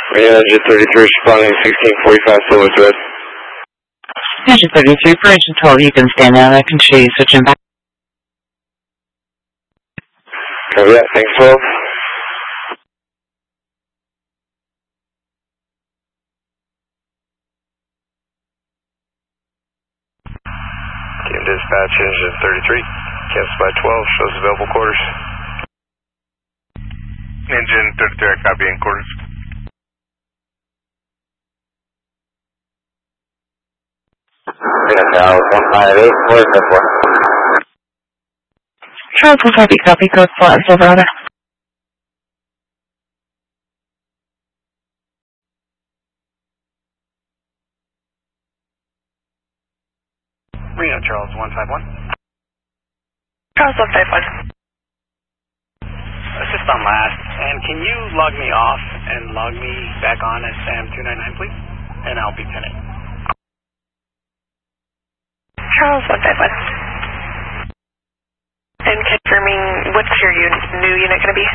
Yeah, Engine 33 responding 1645 St. Louis Red. Engine 33 for Engine 12, you can stand down. I can show you switching back. Copy that, thanks 12. Team dispatch, Engine 33, cancel by 12, shows available quarters. Engine 33, I copy in quarters. Yeah, now 158, where's that for? Charles 158, copy, code flat, Silverado. Reno, Charles 151. Charles 151. Assist on last, and can you log me off and log me back on at SAM 299, please? And I'll be 10-8. Charles 151. And confirming, what's your new unit going to be?